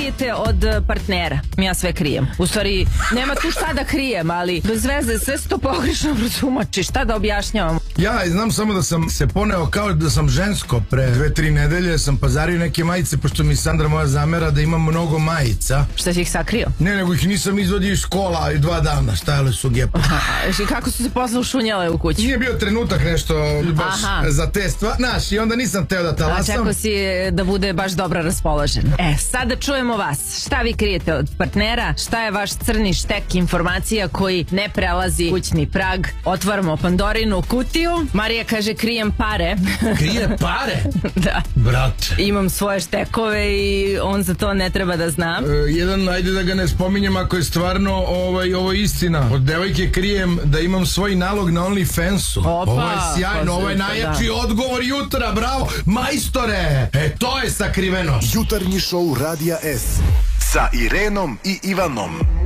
krijete od partnera? Ja sve krijem. U stvari, nema tu šta da krijem, ali bez veze, sve se to pogrešno razumači. Šta da objašnjavam? Ja znam samo da sam se poneo kao da sam žensko pre 2-3 nedelje, sam pazario neke majice, pošto mi Sandra moja zamera da imam mnogo majica. Šta si ih sakrio? Ne, nego ih nisam izvodio iz škola i 2 dana, stajale su gepa. I kako su se posle ušunjale u kući? Nije bio trenutak nešto baš za te stvari, znaš, i onda nisam teo da talasam. Čekao si da bude baš dobro raspoložen. Sada čujemo vas. Šta vi krijete od partnera? Šta je vaš crni štek informacija koji ne prelazi kućni prag? Otvaramo Pandorinu kutiju. Marija kaže krijem pare. Krije pare? Da. Brat. Imam svoje štekove i on za to ne treba da zna. Jedan, ajde da ga ne spominjem ako je stvarno ovo istina. Od devojke krijem da imam svoj nalog na OnlyFansu. Ovo je sjajno, ovo je najjači odgovor jutra, bravo, majstore! To je sakriveno. Jutarnji šou Radija S sa Irenom i Ivanom.